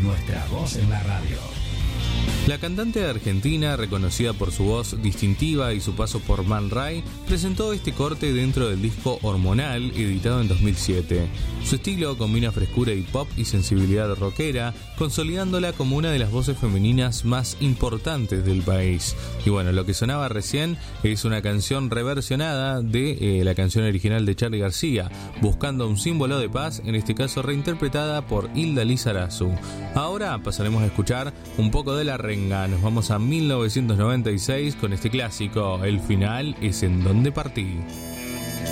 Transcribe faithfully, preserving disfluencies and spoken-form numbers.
nuestra voz en la radio. La cantante argentina, reconocida por su voz distintiva y su paso por Man Ray, presentó este corte dentro del disco Hormonal, editado en dos mil siete. Su estilo combina frescura y pop y sensibilidad rockera, consolidándola como una de las voces femeninas más importantes del país. Y bueno, lo que sonaba recién es una canción reversionada de eh, la canción original de Charly García, Buscando un símbolo de paz, en este caso reinterpretada por Hilda Lizarazu. Ahora pasaremos a escuchar un poco de la renga. Nos vamos a mil novecientos noventa y seis con este clásico, El final es en donde partí.